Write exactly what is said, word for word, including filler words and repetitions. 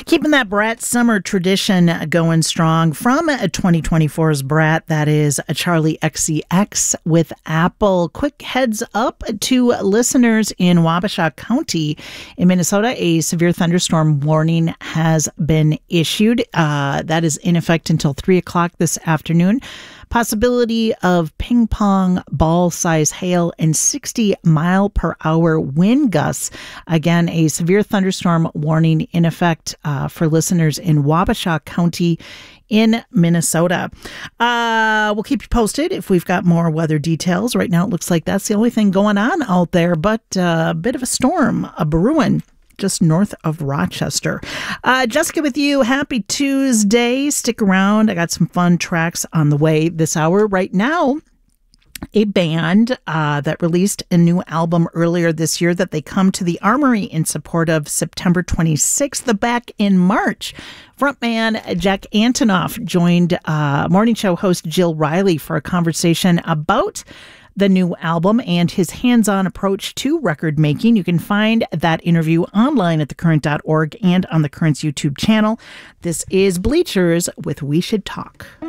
Keeping that Brat summer tradition going strong from twenty twenty-four's Brat, that is a Charlie X C X with Apple. Quick heads up to listeners in Wabasha County in Minnesota. A severe thunderstorm warning has been issued. Uh, that is in effect until three o'clock this afternoon. Possibility of ping pong ball size hail and sixty mile per hour wind gusts. Again, a severe thunderstorm warning in effect uh, for listeners in Wabasha County in Minnesota. Uh, we'll keep you posted if we've got more weather details. Right now, it looks like that's the only thing going on out there, but uh, a bit of a storm, a brewing just north of Rochester. Uh, Jessica with you. Happy Tuesday. Stick around. I got some fun tracks on the way this hour. Right now, a band uh, that released a new album earlier this year that they come to the Armory in support of September twenty-sixth, the back in March. Frontman Jack Antonoff joined uh, morning show host Jill Riley for a conversation about the new album and his hands-on approach to record making. You can find that interview online at the current dot org and on the Current's YouTube channel. This is Bleachers with We Should Talk.